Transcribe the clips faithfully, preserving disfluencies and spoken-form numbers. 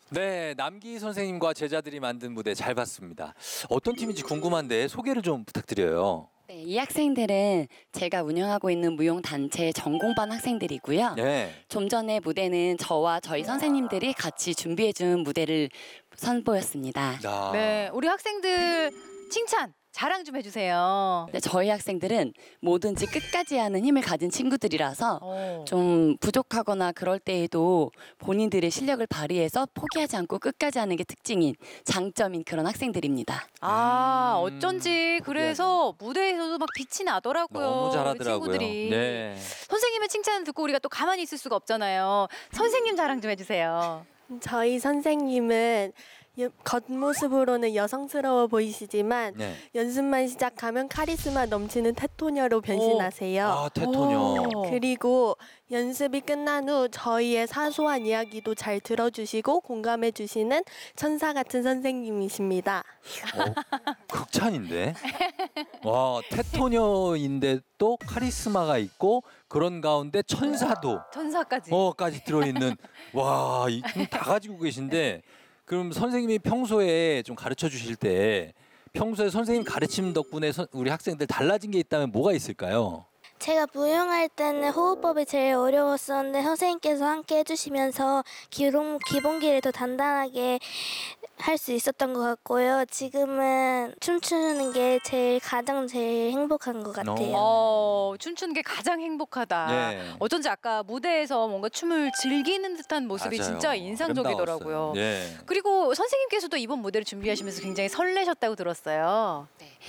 네, 남기 선생님과 제자들이 만든 무대 잘 봤습니다. 어떤 팀인지 궁금한데 소개를 좀 부탁드려요. 네, 이 학생들은 제가 운영하고 있는 무용단체 전공반 학생들이고요. 네. 좀 전에 무대는 저와 저희 선생님들이 같이 준비해준 무대를 선보였습니다. 야. 네, 우리 학생들 칭찬, 자랑 좀 해주세요. 네, 저희 학생들은 뭐든지 끝까지 하는 힘을 가진 친구들이라서 어. 좀 부족하거나 그럴 때에도 본인들의 실력을 발휘해서 포기하지 않고 끝까지 하는 게 특징인 장점인 그런 학생들입니다. 아, 음, 어쩐지 그래서 무대에서도 막 빛이 나더라고요. 너무 우리 잘하더라고요. 친구들이. 네. 선생님의 칭찬 듣고 우리가 또 가만히 있을 수가 없잖아요. 선생님 자랑 좀 해주세요. 저희 선생님은 여- 겉모습으로는 여성스러워 보이시지만 네. 연습만 시작하면 카리스마 넘치는 테토녀로 변신하세요. 아, 테토녀. 오. 그리고 연습이 끝난 후 저희의 사소한 이야기도 잘 들어주시고 공감해 주시는 천사 같은 선생님이십니다. 어, 극찬인데. 와, 테토녀인데 또 카리스마가 있고 그런 가운데 천사도 천사까지. 어까지 들어있는 와, 이, 다 가지고 계신데 그럼 선생님이 평소에 좀 가르쳐 주실 때 평소에 선생님 가르침 덕분에 선- 우리 학생들 달라진 게 있다면 뭐가 있을까요? 제가 무용할 때는 호흡법이 제일 어려웠었는데 선생님께서 함께 해주시면서 기본, 기본기를 더 단단하게 할 수 있었던 것 같고요. 지금은 춤추는 게 제일 가장 제일 행복한 것 같아요. 어, 춤추는 게 가장 행복하다. 네. 어쩐지 아까 무대에서 뭔가 춤을 즐기는 듯한 모습이 맞아요. 진짜 인상적이더라고요. 아름다웠어요. 네. 그리고 선생님께서도 이번 무대를 준비하시면서 굉장히 설레셨다고 들었어요.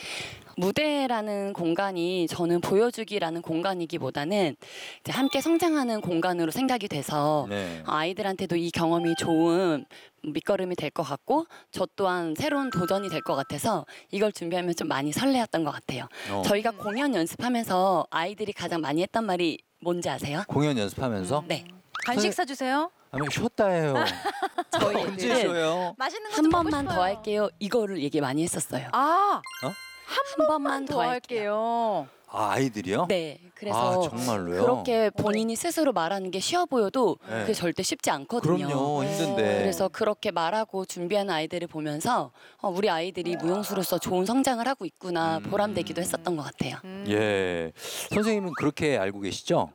무대라는 공간이 저는 보여주기라는 공간이기보다는 이제 함께 성장하는 공간으로 생각이 돼서 네. 아이들한테도 이 경험이 좋은 밑거름이 될 것 같고 저 또한 새로운 도전이 될 것 같아서 이걸 준비하면 좀 많이 설레었던 것 같아요. 어, 저희가 공연 연습하면서 아이들이 가장 많이 했단 말이 뭔지 아세요? 공연 연습하면서 네. 간식 사주세요. 아니 쉬었다 해요. 저희 언제 애들은 쉬어요? 맛있는 거 한 좀 번만 먹고 더 싶어요. 할게요. 이거를 얘기 많이 했었어요. 아, 한 번만 더 할게요. 아, 아이들이요? 네. 그래서 아, 정말로요? 그렇게 본인이 스스로 말하는 게 쉬워 보여도 네. 그게 절대 쉽지 않거든요. 그럼요, 힘든데. 그래서 그렇게 말하고 준비하는 아이들을 보면서 어, 우리 아이들이 무용수로서 좋은 성장을 하고 있구나 음. 보람되기도 했었던 것 같아요. 음. 예, 선생님은 그렇게 알고 계시죠?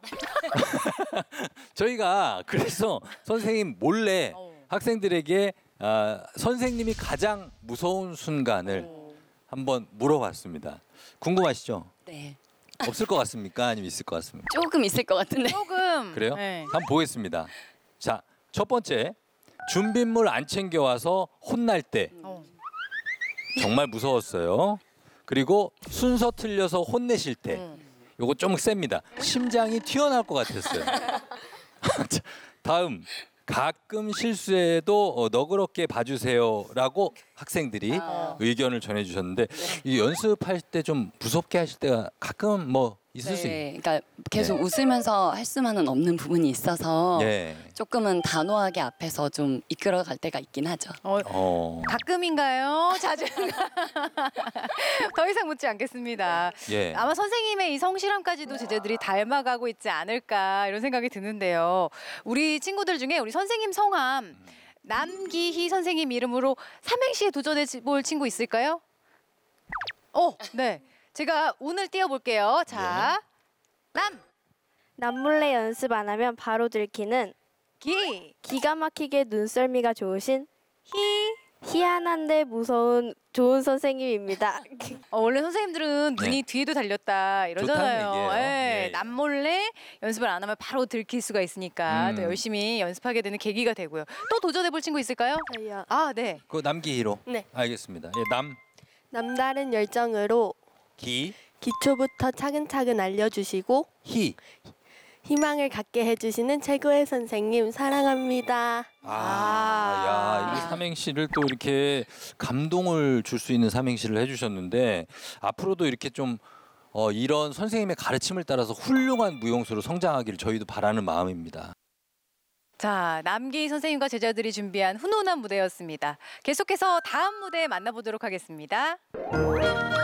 저희가 그래서 선생님 몰래 어. 학생들에게 아, 선생님이 가장 무서운 순간을 어. 한번 물어봤습니다. 궁금하시죠? 네. 없을 것 같습니까? 아니면 있을 것 같습니까? 조금 있을 것 같은데. 조금. 그래요? 네. 한번 보겠습니다. 자, 첫 번째 준비물 안 챙겨와서 혼날 때 어. 정말 무서웠어요. 그리고 순서 틀려서 혼내실 때 음. 요거 좀 셉니다. 심장이 튀어나올 것 같았어요. 자, 다음 가끔 실수해도 어, 너그럽게 봐주세요라고 학생들이 아. 의견을 전해주셨는데 이 연습할 때 좀 무섭게 하실 때가 가끔 뭐 있을 수 네. 있. 그러니까 계속 네. 웃으면서 할 수만은 없는 부분이 있어서 예. 조금은 단호하게 앞에서 좀 이끌어갈 때가 있긴 하죠. 어, 어. 가끔인가요? 자주인가요? 더 이상 묻지 않겠습니다. 예. 아마 선생님의 이 성실함까지도 제자들이 닮아가고 있지 않을까 이런 생각이 드는데요. 우리 친구들 중에 우리 선생님 성함 남기희 선생님 이름으로 삼행시에 도전해 볼 친구 있을까요? 어, 네. 제가 오늘 띄워볼게요. 자, 남, 남몰래 연습 안 하면 바로 들키는 기, 기가 막히게 눈썰미가 좋으신 희. 희한한데 무서운 좋은 선생님입니다. 어, 원래 선생님들은 눈이 네. 뒤에도 달렸다 이러잖아요. 좋다는 얘기예요. 예, 예, 예. 남몰래 연습을 안 하면 바로 들킬 수가 있으니까 음. 또 열심히 연습하게 되는 계기가 되고요. 또 도전해볼 친구 있을까요? 저희요. 아, 네. 그 남기희로. 네. 알겠습니다. 예, 남, 남다른 열정으로 기, 기초부터 차근차근 알려주시고 희. 희망을 갖게 해주시는 최고의 선생님 사랑합니다. 아, 야, 이 삼행시를 또 이렇게 감동을 줄 수 있는 삼행시를 해주셨는데 앞으로도 이렇게 좀 어, 이런 선생님의 가르침을 따라서 훌륭한 무용수로 성장하기를 저희도 바라는 마음입니다. 자, 남기 선생님과 제자들이 준비한 훈훈한 무대였습니다. 계속해서 다음 무대 만나보도록 하겠습니다.